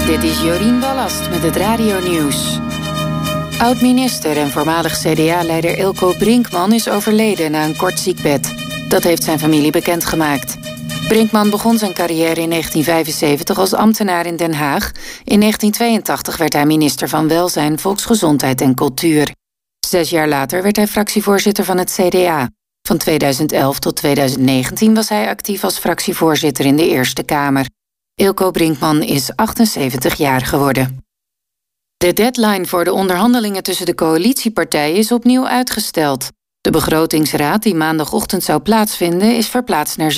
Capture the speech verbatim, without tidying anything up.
Dit is Jorien Ballast met het Radio-nieuws. Oud-minister en voormalig C D A-leider Eelco Brinkman is overleden na een kort ziekbed. Dat heeft zijn familie bekendgemaakt. Brinkman begon zijn carrière in negentien vijfenzeventig als ambtenaar in Den Haag. In negentien tweeëntachtig werd hij minister van Welzijn, Volksgezondheid en Cultuur. Zes jaar later werd hij fractievoorzitter van het C D A. Van tweeduizend elf tot tweeduizend negentien was hij actief als fractievoorzitter in de Eerste Kamer. Eelco Brinkman is achtenzeventig jaar geworden. De deadline voor de onderhandelingen tussen de coalitiepartijen is opnieuw uitgesteld. De begrotingsraad die maandagochtend zou plaatsvinden is verplaatst naar